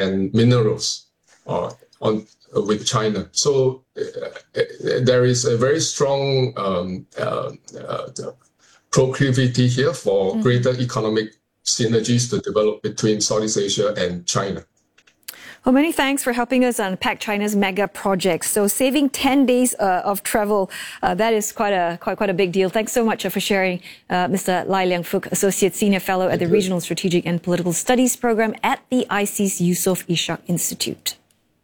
and minerals with China. So there is a very strong proclivity here for greater economic synergies to develop between Southeast Asia and China. Well, many thanks for helping us unpack China's mega projects. So saving 10 days of travel, that is quite a big deal. Thanks so much for sharing, Mr. Lai Liang-Fook, Associate Senior Fellow at the Regional Strategic and Political Studies Program at the IC's Yusof Ishak Institute.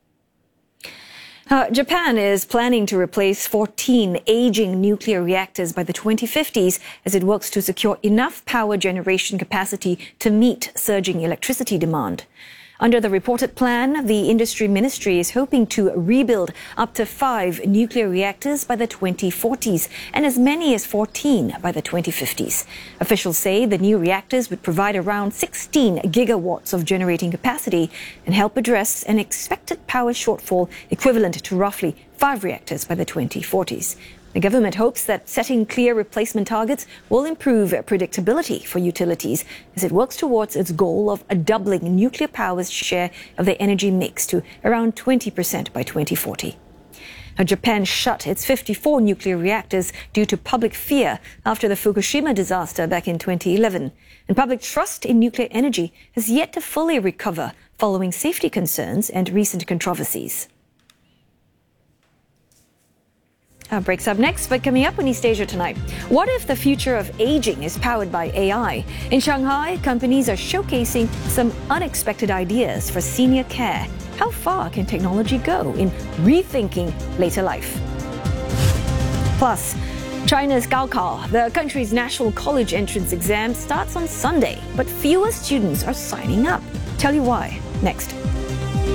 Japan is planning to replace 14 aging nuclear reactors by the 2050s as it works to secure enough power generation capacity to meet surging electricity demand. Under the reported plan, the industry ministry is hoping to rebuild up to 5 nuclear reactors by the 2040s and as many as 14 by the 2050s. Officials say the new reactors would provide around 16 gigawatts of generating capacity and help address an expected power shortfall equivalent to roughly 5 reactors by the 2040s. The government hopes that setting clear replacement targets will improve predictability for utilities as it works towards its goal of doubling nuclear power's share of the energy mix to around 20% by 2040. Now, Japan shut its 54 nuclear reactors due to public fear after the Fukushima disaster back in 2011. And public trust in nuclear energy has yet to fully recover following safety concerns and recent controversies. Breaks up next, but coming up on East Asia tonight, what if the future of aging is powered by AI? In Shanghai, companies are showcasing some unexpected ideas for senior care. How far can technology go in rethinking later life? Plus, China's Gaokao, the country's national college entrance exam, starts on Sunday, but fewer students are signing up. Tell you why next.